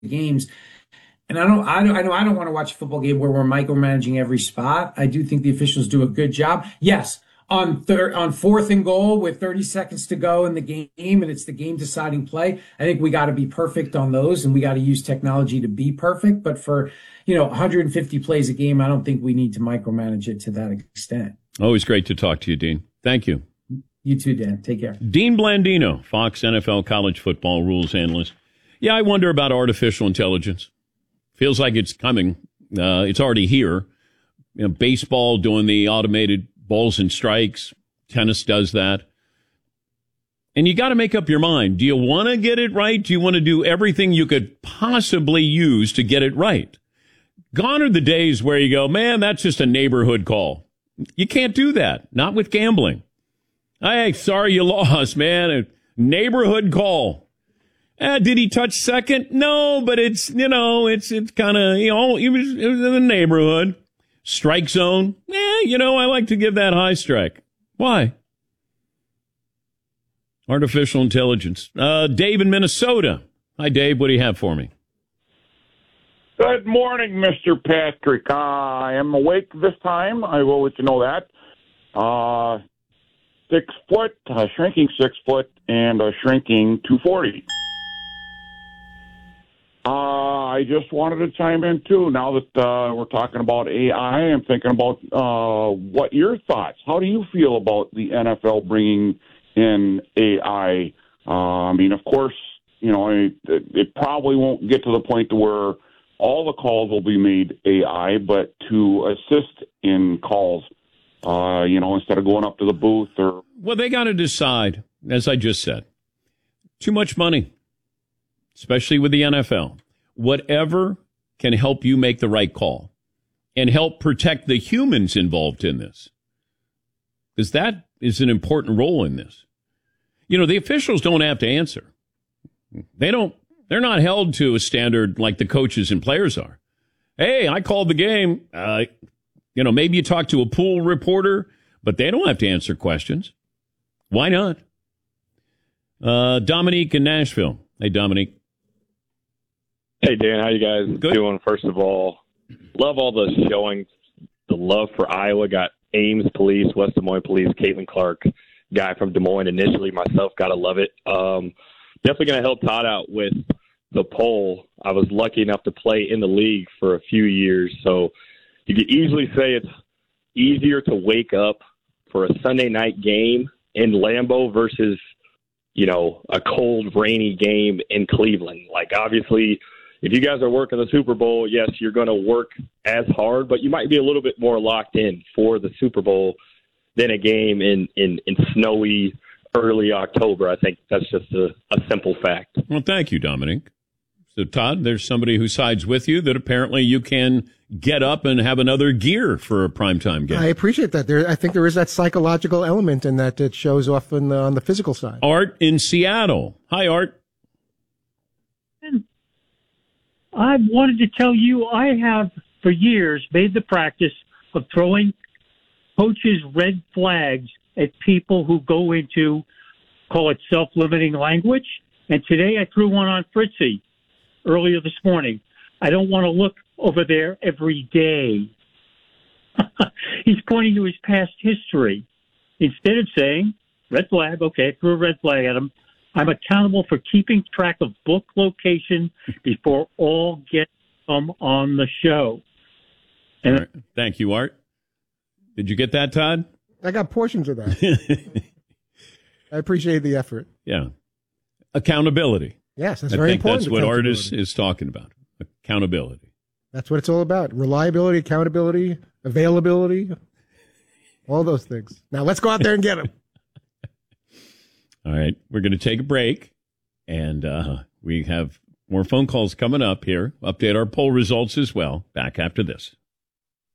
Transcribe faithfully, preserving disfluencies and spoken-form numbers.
games. And I don't, I don't, I know I don't want to watch a football game where we're micromanaging every spot. I do think the officials do a good job. Yes, on third, on fourth and goal with thirty seconds to go in the game, and it's the game deciding play. I think we got to be perfect on those, and we got to use technology to be perfect. But for, you know, one hundred fifty plays a game, I don't think we need to micromanage it to that extent. Always great to talk to you, Dean. Thank you. You too, Dan. Take care. Dean Blandino, Fox N F L college football rules analyst. Yeah, I wonder about artificial intelligence. Feels like it's coming. Uh, it's already here. You know, baseball doing the automated balls and strikes. Tennis does that. And you got to make up your mind. Do you want to get it right? Do you want to do everything you could possibly use to get it right? Gone are the days where you go, man, that's just a neighborhood call. You can't do that. Not with gambling. Hey, sorry you lost, man. A neighborhood call. Uh, did he touch second? No, but it's, you know, it's it's kind of, you know, it was, it was in the neighborhood. Strike zone. Eh, you know, I like to give that high strike. Why? Artificial intelligence. Uh, Dave in Minnesota. Hi, Dave. What do you have for me? Good morning, Mister Patrick. Uh, I am awake this time. I will let you know that. Uh, six foot, uh, shrinking six foot, and a shrinking two forty. Uh, I just wanted to chime in, too. Now that uh, we're talking about A I, I'm thinking about uh, what your thoughts. How do you feel about the N F L bringing in A I? Uh, I mean, of course, you know, it, it probably won't get to the point to where all the calls will be made A I, but to assist in calls, uh, you know, instead of going up to the booth or... Well, they got to decide, as I just said. Too much money. Especially with the N F L, whatever can help you make the right call and help protect the humans involved in this. Because that is an important role in this. You know, the officials don't have to answer. They don't, they're not held to a standard like the coaches and players are. Hey, I called the game. Uh, you know, maybe you talk to a pool reporter, but they don't have to answer questions. Why not? Uh, Dominique in Nashville. Hey, Dominique. Hey, Dan, how you guys Good. doing? First of all, love all the showing, the love for Iowa. Got Ames Police, West Des Moines Police, Caitlin Clark, guy from Des Moines initially, myself, got to love it. Um, definitely going to help Todd out with the poll. I was lucky enough to play in the league for a few years, so you could easily say it's easier to wake up for a Sunday night game in Lambeau versus, you know, a cold, rainy game in Cleveland. Like, obviously, if you guys are working the Super Bowl, yes, you're going to work as hard, but you might be a little bit more locked in for the Super Bowl than a game in, in, in snowy early October. I think that's just a, a simple fact. Well, thank you, Dominic. So, Todd, there's somebody who sides with you that apparently you can get up and have another gear for a primetime game. I appreciate that. There, I think there is that psychological element in that it shows off in the, on the physical side. Art in Seattle. Hi, Art. I wanted to tell you I have for years made the practice of throwing coaches' red flags at people who go into, call it self-limiting language. And today I threw one on Fritzy earlier this morning. I don't want to look over there every day. He's pointing to his past history. Instead of saying, red flag, okay, threw a red flag at him. I'm accountable for keeping track of book location before all guests come on the show. And right. Thank you, Art. Did you get that, Todd? I got portions of that. I appreciate the effort. Yeah. Accountability. Yes, that's I very think important. That's what Art is, is talking about. Accountability. That's what it's all about. Reliability, accountability, availability, all those things. Now let's go out there and get them. All right. We're going to take a break, and uh, we have more phone calls coming up here. Update our poll results as well. Back after this.